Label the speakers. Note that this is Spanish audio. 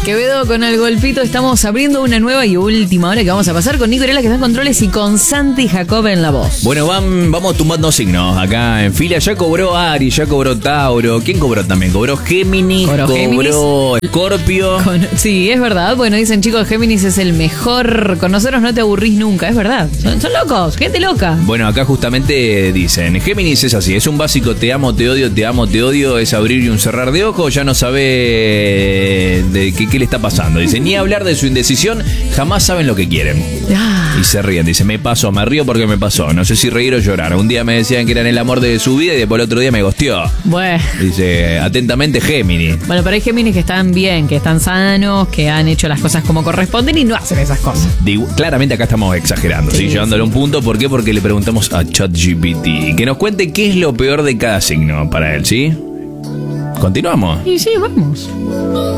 Speaker 1: Quevedo con el golpito, estamos abriendo una nueva y última hora que vamos a pasar con Nico Irela, que está en controles, y con Santi Jacob en la voz.
Speaker 2: Bueno, vamos tumbando signos acá en fila. Ya cobró Aries, ya cobró Tauro. ¿Quién cobró también? Cobró Géminis, cobró Escorpio.
Speaker 1: Sí, es verdad. Bueno, dicen, chicos, Géminis es el mejor. Con nosotros no te aburrís nunca, es verdad. Son locos, gente loca.
Speaker 2: Bueno, acá justamente dicen, Géminis es así, es un básico te amo, te odio, es abrir y un cerrar de ojos, ya no sabe de qué le está pasando. Dice, ni hablar de su indecisión, jamás saben lo que quieren. Y se ríen, dice, me río porque me pasó, no sé si reír o llorar. Un día me decían que eran el amor de su vida y después el otro día me gosteó.
Speaker 1: Bueno.
Speaker 2: Dice, atentamente Géminis.
Speaker 1: Bueno, pero hay Géminis que están bien, que están sanos, que han hecho las cosas como corresponden y no hacen esas cosas.
Speaker 2: Claramente acá estamos exagerando, ¿sí? Llevándole un punto. ¿Por qué? Porque le preguntamos a ChatGPT que nos cuente qué es lo peor de cada signo para él, ¿sí? ¿Continuamos?
Speaker 1: Y sí, vamos.